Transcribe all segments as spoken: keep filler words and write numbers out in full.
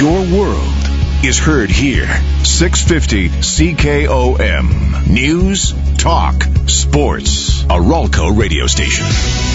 Your world is heard here. six fifty C K O M. News, talk, sports. A Ralco radio station.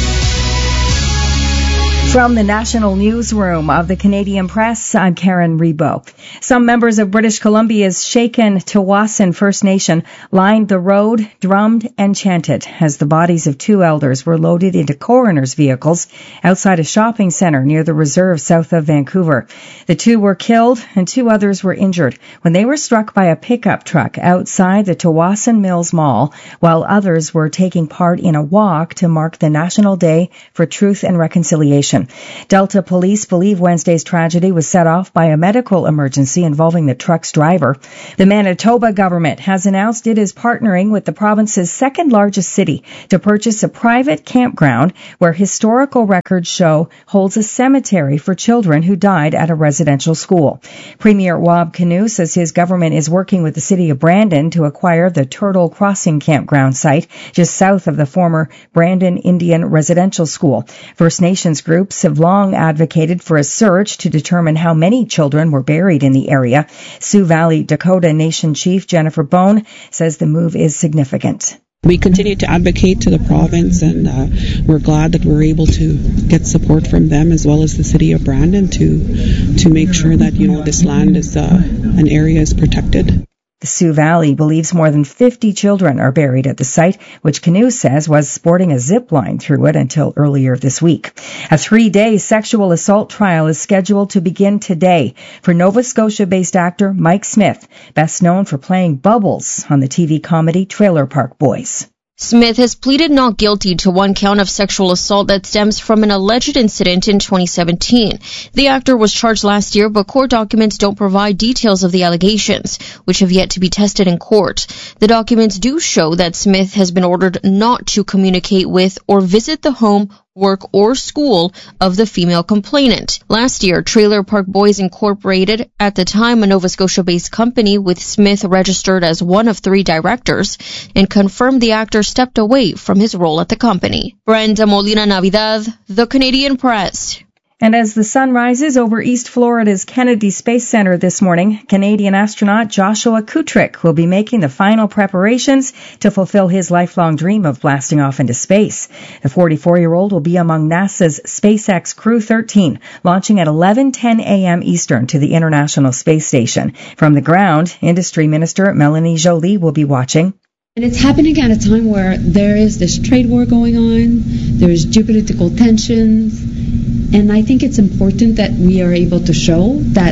From the National Newsroom of the Canadian Press, I'm Karen Rebo. Some members of British Columbia's Shaken Tawasin First Nation lined the road, drummed and chanted as the bodies of two elders were loaded into coroner's vehicles outside a shopping centre near the reserve south of Vancouver. The two were killed and two others were injured when they were struck by a pickup truck outside the Tawasin Mills Mall, while others were taking part in a walk to mark the National Day for Truth and Reconciliation. Delta police believe Wednesday's tragedy was set off by a medical emergency involving the truck's driver. The Manitoba government has announced it is partnering with the province's second largest city to purchase a private campground where historical records show holds a cemetery for children who died at a residential school. Premier Wab Kinew says his government is working with the city of Brandon to acquire the Turtle Crossing campground site just south of the former Brandon Indian Residential School. First Nations groups have long advocated for a search to determine how many children were buried in the area. Sioux Valley Dakota Nation Chief Jennifer Bone says the move is significant. We continue to advocate to the province, and uh, we're glad that we're able to get support from them as well as the city of Brandon to to make sure that, you know, this land is uh, an area is protected. The Sioux Valley believes more than fifty children are buried at the site, which Kinew says was sporting a zip line through it until earlier this week. A three-day sexual assault trial is scheduled to begin today for Nova Scotia-based actor Mike Smith, best known for playing Bubbles on the T V comedy Trailer Park Boys. Smith has pleaded not guilty to one count of sexual assault that stems from an alleged incident in twenty seventeen. The actor was charged last year, but court documents don't provide details of the allegations, which have yet to be tested in court. The documents do show that Smith has been ordered not to communicate with or visit the home, work, or school of the female complainant. Last year, Trailer Park Boys Incorporated, at the time a Nova Scotia-based company with Smith registered as one of three directors, and confirmed the actor stepped away from his role at the company. Brenda Molina Navidad, The Canadian Press. And as the sun rises over East Florida's Kennedy Space Center this morning, Canadian astronaut Joshua Kutrick will be making the final preparations to fulfill his lifelong dream of blasting off into space. The forty-four-year-old will be among NASA's SpaceX Crew thirteen, launching at eleven ten a.m. Eastern to the International Space Station. From the ground, Industry Minister Melanie Joly will be watching. And it's happening at a time where there is this trade war going on, there's geopolitical tensions, and I think it's important that we are able to show that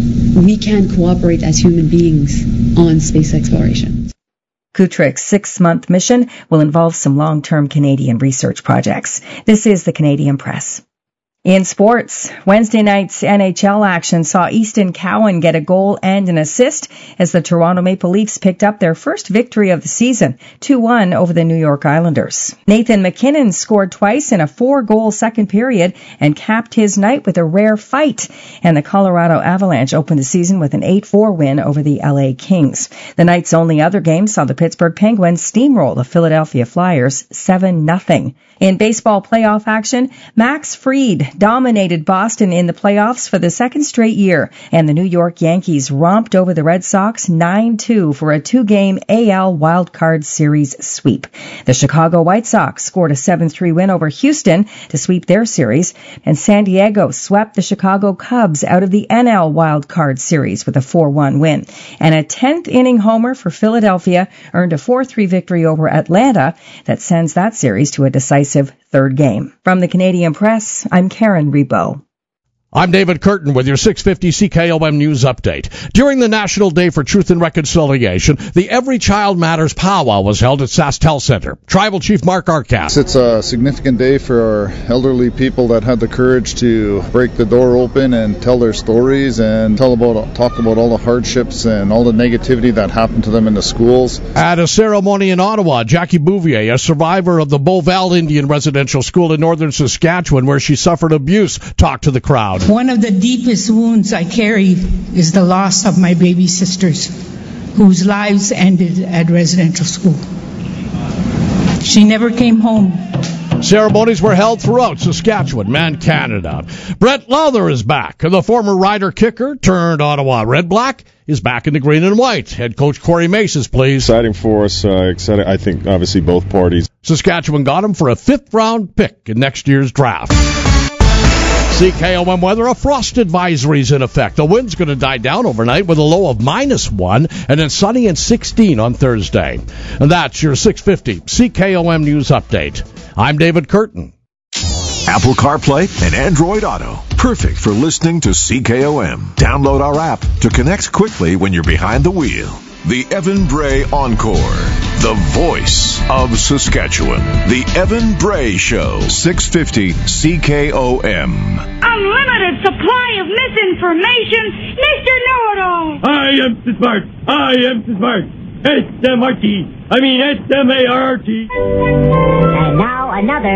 we can cooperate as human beings on space exploration. Kutrick's six-month mission will involve some long-term Canadian research projects. This is the Canadian Press. In sports, Wednesday night's N H L action saw Easton Cowan get a goal and an assist as the Toronto Maple Leafs picked up their first victory of the season, two one over the New York Islanders. Nathan MacKinnon scored twice in a four-goal second period and capped his night with a rare fight. And the Colorado Avalanche opened the season with an eight four win over the L A Kings. The night's only other game saw the Pittsburgh Penguins steamroll the Philadelphia Flyers seven nothing. In baseball playoff action, Max Fried dominated Boston in the playoffs for the second straight year, and the New York Yankees romped over the Red Sox nine two for a two-game A L wildcard series sweep. The Chicago White Sox scored a seven three win over Houston to sweep their series, and San Diego swept the Chicago Cubs out of the N L wildcard series with a four one win. And a tenth-inning homer for Philadelphia earned a four three victory over Atlanta that sends that series to a decisive third game. From the Canadian Press, I'm Karen Rebo. I'm David Curtin with your six fifty C K O M News Update. During the National Day for Truth and Reconciliation, the Every Child Matters powwow was held at SaskTel Center. Tribal Chief Mark Arcas. It's a significant day for our elderly people that had the courage to break the door open and tell their stories and tell about, talk about all the hardships and all the negativity that happened to them in the schools. At a ceremony in Ottawa, Jackie Bouvier, a survivor of the Beauval Indian Residential School in northern Saskatchewan where she suffered abuse, talked to the crowd. One of the deepest wounds I carry is the loss of my baby sisters, whose lives ended at residential school. She never came home. Ceremonies were held throughout Saskatchewan and Canada. Brett Lowther is back. The former Rider kicker turned Ottawa Red Black is back in the green and white. Head coach Corey Mace is pleased. Exciting for us. Uh, exciting. I think obviously both parties. Saskatchewan got him for a fifth round pick in next year's draft. C K O M weather, a frost advisory is in effect. The wind's going to die down overnight with a low of minus one, and then sunny and sixteen on Thursday. And that's your six fifty C K O M News Update. I'm David Curtin. Apple CarPlay and Android Auto. Perfect for listening to C K O M. Download our app to connect quickly when you're behind the wheel. The Evan Bray Encore. The voice of Saskatchewan. The Evan Bray Show. six fifty C K O M. Unlimited supply of misinformation, Mister Know-It-All. I am so smart. I am so smart. S M R T. I mean S M A R R T. And now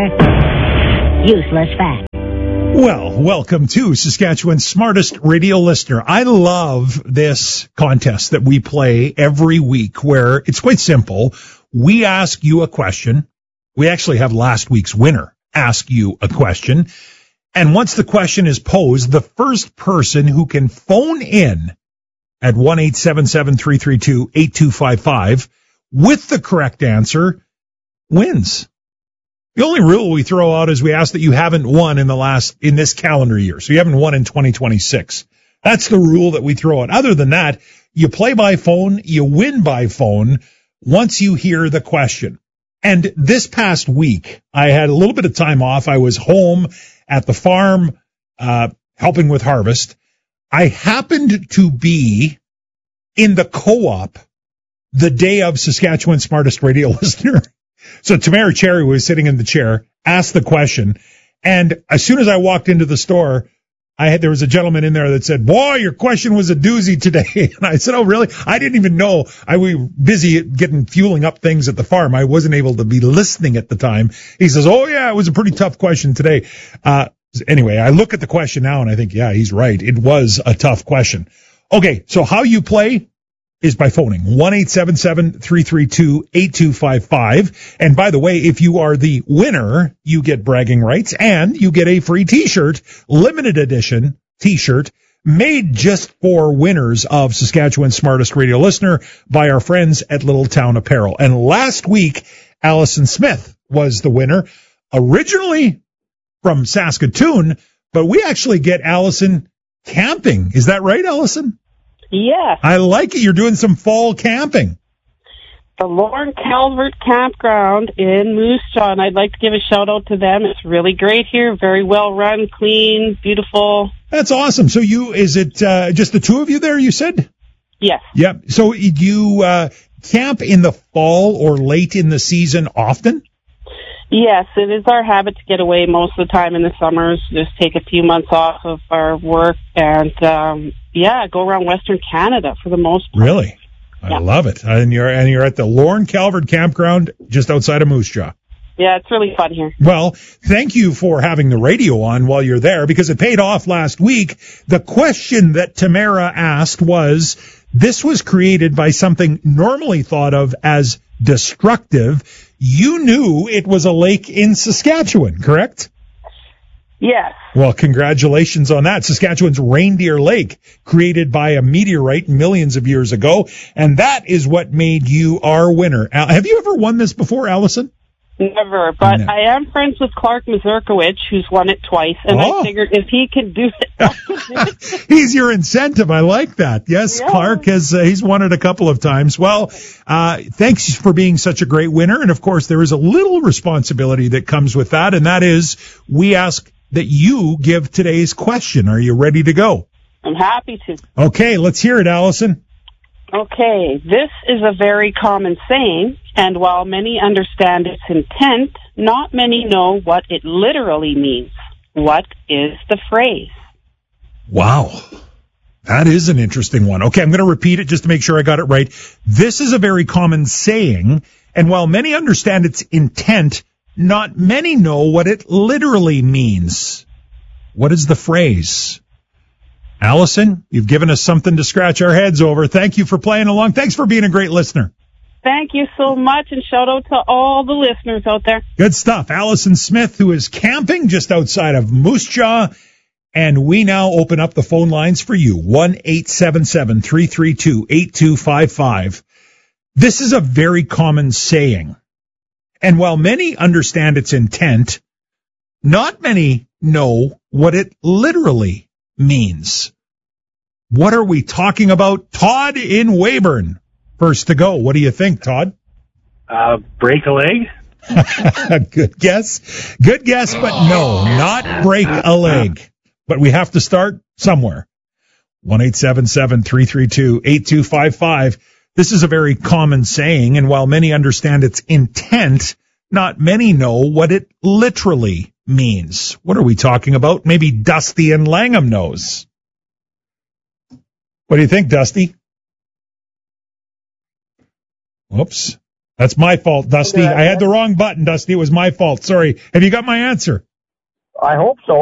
another useless fact. Well, welcome to Saskatchewan's smartest radio listener. I love this contest that we play every week where it's quite simple. We ask you a question. We actually have last week's winner ask you a question. And once the question is posed, the first person who can phone in at one eight seven seven, three three two, eight two five five with the correct answer wins. The only rule we throw out is we ask that you haven't won in the last, in this calendar year. So you haven't won in twenty twenty-six. That's the rule that we throw out. Other than that, you play by phone, you win by phone once you hear the question. And this past week, I had a little bit of time off. I was home at the farm, uh, helping with harvest. I happened to be in the co-op the day of Saskatchewan's smartest radio listener. So Tamara Cherry was sitting in the chair, asked the question, and as soon as I walked into the store, I had there was a gentleman in there that said, "Boy, your question was a doozy today." And I said, "Oh, really?" I didn't even know. I was busy getting fueling up things at the farm. I wasn't able to be listening at the time. He says, "Oh, yeah, it was a pretty tough question today." Uh, anyway, I look at the question now and I think, yeah, he's right. It was a tough question. Okay, so how you play is by phoning one eight seven seven, three three two, eight two five five. And by the way, if you are the winner, you get bragging rights and you get a free t-shirt, limited edition t-shirt made just for winners of Saskatchewan's smartest radio listener by our friends at Little Town Apparel. And last week, Allison Smith was the winner, originally from Saskatoon, but we actually get Allison camping. Is that right, Allison? Yes. I like it. You're doing some fall camping. The Lorne Calvert Campground in Moose Jaw, and I'd like to give a shout out to them. It's really great here. Very well run, clean, beautiful. That's awesome. So you, is it uh, just the two of you there, you said? Yes. Yep. So you uh, camp in the fall or late in the season often? Yes, it is our habit to get away most of the time in the summers, just take a few months off of our work and, um, yeah, go around Western Canada for the most part. Really? I yeah. love it. And you're, and you're at the Lorne Calvert Campground just outside of Moose Jaw. Yeah, it's really fun here. Well, thank you for having the radio on while you're there because it paid off last week. The question that Tamara asked was, this was created by something normally thought of as destructive. You knew it was a lake in Saskatchewan, correct? Yes. Well, congratulations on that. Saskatchewan's Reindeer Lake, created by a meteorite millions of years ago, and that is what made you our winner. Have you ever won this before, Allison? Never, but no. I am friends with Clark Mazurkowicz, who's won it twice, and oh. I figured if he could do it, I could do it. He's your incentive. I like that. Yes, yeah. Clark has, uh, he's won it a couple of times. Well, uh, thanks for being such a great winner, and of course there is a little responsibility that comes with that, and that is we ask that you give today's question. Are you ready to go? I'm happy to. Okay, let's hear it, Allison. Okay, this is a very common saying, and while many understand its intent, not many know what it literally means. What is the phrase? Wow. That is an interesting one. Okay, I'm going to repeat it just to make sure I got it right. This is a very common saying, and while many understand its intent, not many know what it literally means. What is the phrase? Allison, you've given us something to scratch our heads over. Thank you for playing along. Thanks for being a great listener. Thank you so much, and shout out to all the listeners out there. Good stuff. Allison Smith, who is camping just outside of Moose Jaw. And we now open up the phone lines for you. one eight seven seven, three three two, eight two five five. This is a very common saying. And while many understand its intent, not many know what it literally means. What are we talking about? Todd in Weyburn, first to go. What do you think, Todd? Uh, break a leg? Good guess. Good guess, but no, not break a leg. But we have to start somewhere. one eight seven seven, three three two, eight two five five. This is a very common saying, and while many understand its intent, not many know what it literally means. What are we talking about? Maybe Dusty in Langham knows. What do you think, Dusty? Whoops. That's my fault, Dusty. I had the wrong button, Dusty. It was my fault. Sorry. Have you got my answer? I hope so.